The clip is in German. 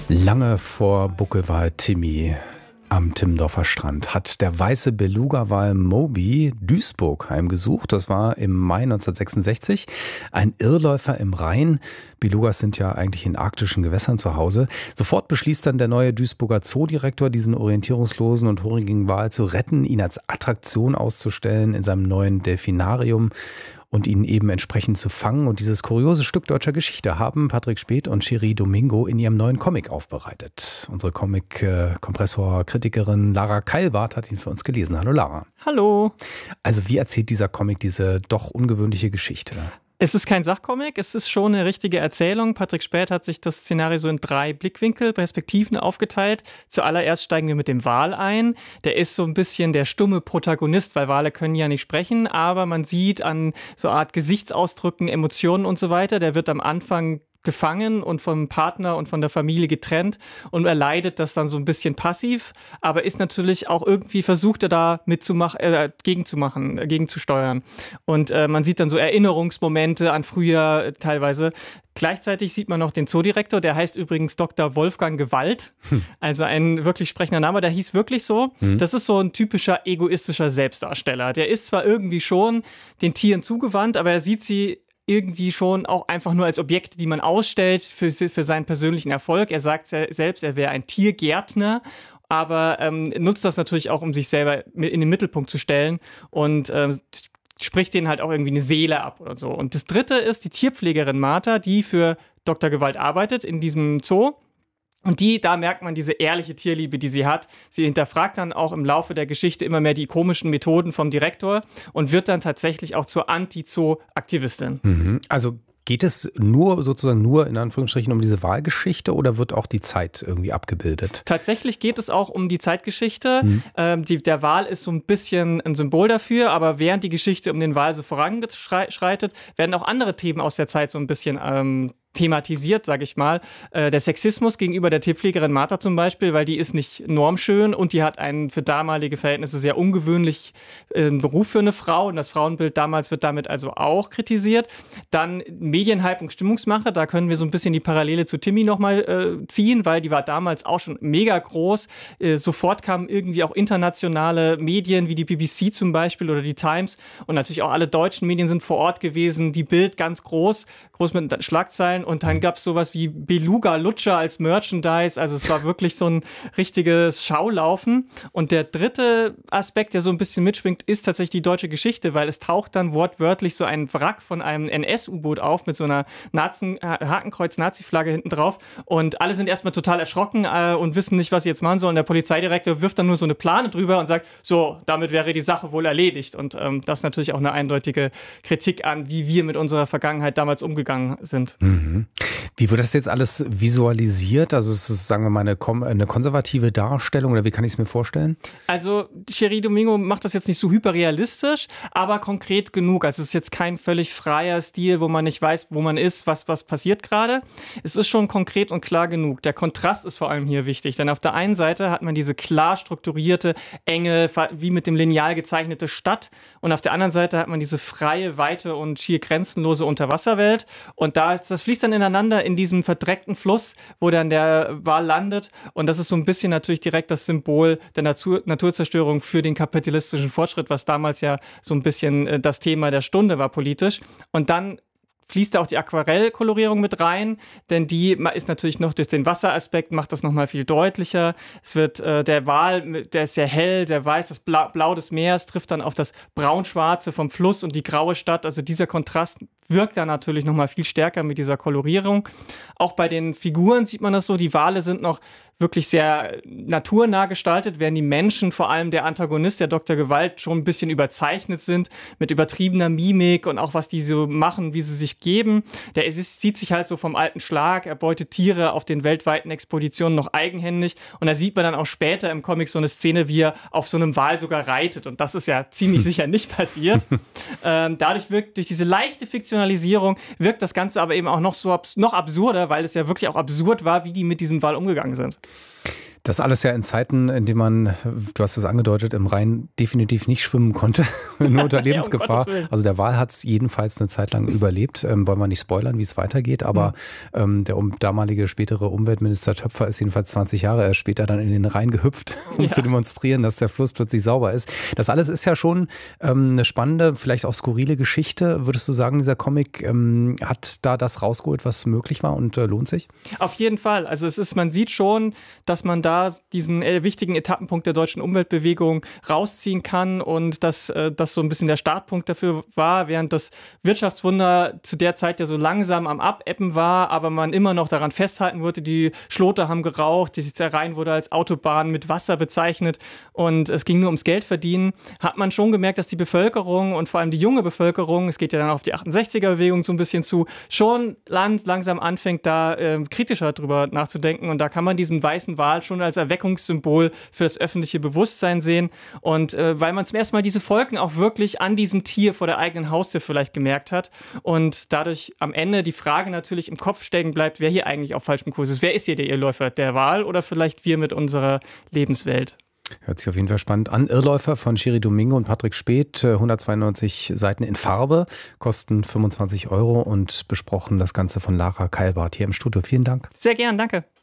Lange vor Buckelwal Timmy am Timmendorfer Strand hat der weiße Beluga-Wal Moby Duisburg heimgesucht. Das war im Mai 1966. Ein Irrläufer im Rhein. Belugas sind ja eigentlich in arktischen Gewässern zu Hause. Sofort beschließt dann der neue Duisburger Zoodirektor, diesen orientierungslosen und hungrigen Wal zu retten, ihn als Attraktion auszustellen in seinem neuen Delfinarium und ihn eben entsprechend zu fangen. Und dieses kuriose Stück deutscher Geschichte haben Patrick Späth und Cherie Domingo in ihrem neuen Comic aufbereitet. Unsere Comic-Kompressor-Kritikerin Lara Keilbart hat ihn für uns gelesen. Hallo Lara. Hallo. Also wie erzählt dieser Comic diese doch ungewöhnliche Geschichte? Es ist kein Sachcomic, es ist schon eine richtige Erzählung. Patrick Späth hat sich das Szenario so in 3 Blickwinkel, Perspektiven aufgeteilt. Zuallererst steigen wir mit dem Wal ein. Der ist so ein bisschen der stumme Protagonist, weil Wale können ja nicht sprechen, aber man sieht an so einer Art Gesichtsausdrücken, Emotionen und so weiter, der wird am Anfang gefangen und vom Partner und von der Familie getrennt und er leidet das dann so ein bisschen passiv, aber ist natürlich auch irgendwie versucht er da mitzumachen, gegenzusteuern. Und man sieht dann so Erinnerungsmomente an früher teilweise. Gleichzeitig sieht man noch den Zoodirektor, der heißt übrigens Dr. Wolfgang Gewalt, also ein wirklich sprechender Name, der hieß wirklich so. Das ist so ein typischer egoistischer Selbstdarsteller. Der ist zwar irgendwie schon den Tieren zugewandt, aber er sieht sie irgendwie schon auch einfach nur als Objekte, die man ausstellt für seinen persönlichen Erfolg. Er sagt selbst, er wäre ein Tiergärtner, aber nutzt das natürlich auch, um sich selber in den Mittelpunkt zu stellen und spricht denen halt auch irgendwie eine Seele ab oder so. Und das Dritte ist die Tierpflegerin Martha, die für Dr. Gewalt arbeitet in diesem Zoo. Und da merkt man diese ehrliche Tierliebe, die sie hat. Sie hinterfragt dann auch im Laufe der Geschichte immer mehr die komischen Methoden vom Direktor und wird dann tatsächlich auch zur Anti-Zoo-Aktivistin. Also geht es nur in Anführungsstrichen um diese Wahlgeschichte oder wird auch die Zeit irgendwie abgebildet? Tatsächlich geht es auch um die Zeitgeschichte. Der Wal ist so ein bisschen ein Symbol dafür, aber während die Geschichte um den Wal so voranschreitet, werden auch andere Themen aus der Zeit so ein bisschen thematisiert, sage ich mal. Der Sexismus gegenüber der Tierpflegerin Martha zum Beispiel, weil die ist nicht normschön und die hat einen für damalige Verhältnisse sehr ungewöhnlich Beruf für eine Frau und das Frauenbild damals wird damit also auch kritisiert. Dann Medienhype und Stimmungsmache, da können wir so ein bisschen die Parallele zu Timmy nochmal ziehen, weil die war damals auch schon mega groß. Sofort kamen irgendwie auch internationale Medien wie die BBC zum Beispiel oder die Times und natürlich auch alle deutschen Medien sind vor Ort gewesen. Die Bild ganz groß mit Schlagzeilen. Und dann gab es sowas wie Beluga-Lutscher als Merchandise. Also es war wirklich so ein richtiges Schaulaufen. Und der dritte Aspekt, der so ein bisschen mitschwingt, ist tatsächlich die deutsche Geschichte, weil es taucht dann wortwörtlich so ein Wrack von einem NS-U-Boot auf mit so einer Hakenkreuz-Nazi-Flagge hinten drauf. Und alle sind erstmal total erschrocken und wissen nicht, was sie jetzt machen sollen. Der Polizeidirektor wirft dann nur so eine Plane drüber und sagt, so, damit wäre die Sache wohl erledigt. Und das ist natürlich auch eine eindeutige Kritik an, wie wir mit unserer Vergangenheit damals umgegangen sind. Wie wird das jetzt alles visualisiert? Also ist es, sagen wir mal, eine konservative Darstellung oder wie kann ich es mir vorstellen? Also Cherie Domingo macht das jetzt nicht so hyperrealistisch, aber konkret genug. Also es ist jetzt kein völlig freier Stil, wo man nicht weiß, wo man ist, was passiert gerade. Es ist schon konkret und klar genug. Der Kontrast ist vor allem hier wichtig, denn auf der einen Seite hat man diese klar strukturierte, enge, wie mit dem Lineal gezeichnete Stadt und auf der anderen Seite hat man diese freie, weite und schier grenzenlose Unterwasserwelt und das fließt dann ineinander in diesem verdreckten Fluss, wo dann der Wal landet. Und das ist so ein bisschen natürlich direkt das Symbol der Naturzerstörung für den kapitalistischen Fortschritt, was damals ja so ein bisschen das Thema der Stunde war politisch. Und dann fließt da auch die Aquarellkolorierung mit rein, denn die ist natürlich noch durch den Wasseraspekt, macht das nochmal viel deutlicher. Es wird der Wal, der ist sehr hell, der weiß, das Blau des Meeres trifft dann auf das Braunschwarze vom Fluss und die graue Stadt. Also dieser Kontrast wirkt da natürlich nochmal viel stärker mit dieser Kolorierung. Auch bei den Figuren sieht man das so, die Wale sind noch wirklich sehr naturnah gestaltet, während die Menschen, vor allem der Antagonist, der Dr. Gewalt, schon ein bisschen überzeichnet sind, mit übertriebener Mimik und auch was die so machen, wie sie sich geben. Sieht sich halt so vom alten Schlag, er beutet Tiere auf den weltweiten Expeditionen noch eigenhändig und da sieht man dann auch später im Comic so eine Szene, wie er auf so einem Wal sogar reitet und das ist ja ziemlich sicher nicht passiert. Dadurch durch diese leichte Fiktionalisierung wirkt das Ganze aber eben auch noch absurder, weil es ja wirklich auch absurd war, wie die mit diesem Wal umgegangen sind. Das alles ja in Zeiten, in denen man, du hast es angedeutet, im Rhein definitiv nicht schwimmen konnte, nur unter Lebensgefahr. Also der Wal hat es jedenfalls eine Zeit lang überlebt. Wollen wir nicht spoilern, wie es weitergeht, aber der damalige spätere Umweltminister Töpfer ist jedenfalls 20 Jahre erst später dann in den Rhein gehüpft, um zu demonstrieren, dass der Fluss plötzlich sauber ist. Das alles ist ja schon eine spannende, vielleicht auch skurrile Geschichte. Würdest du sagen, dieser Comic hat da das rausgeholt, was möglich war und lohnt sich? Auf jeden Fall. Also man sieht schon, dass man da diesen wichtigen Etappenpunkt der deutschen Umweltbewegung rausziehen kann und dass das so ein bisschen der Startpunkt dafür war, während das Wirtschaftswunder zu der Zeit ja so langsam am Abebben war, aber man immer noch daran festhalten wollte, die Schlote haben geraucht, der Rhein wurde als Autobahn mit Wasser bezeichnet und es ging nur ums Geld verdienen, hat man schon gemerkt, dass die Bevölkerung und vor allem die junge Bevölkerung, es geht ja dann auf die 68er-Bewegung so ein bisschen zu, schon langsam anfängt, da kritischer drüber nachzudenken und da kann man diesen weißen Wal schon als Erweckungssymbol für das öffentliche Bewusstsein sehen und weil man zum ersten Mal diese Folgen auch wirklich an diesem Tier vor der eigenen Haustür vielleicht gemerkt hat und dadurch am Ende die Frage natürlich im Kopf stecken bleibt, wer hier eigentlich auf falschem Kurs ist. Wer ist hier der Irrläufer? Der Wal oder vielleicht wir mit unserer Lebenswelt? Hört sich auf jeden Fall spannend an. Irrläufer von Schiri Domingo und Patrick Späth, 192 Seiten in Farbe, kosten 25 € und besprochen das Ganze von Lara Keilbart hier im Studio. Vielen Dank. Sehr gern, danke.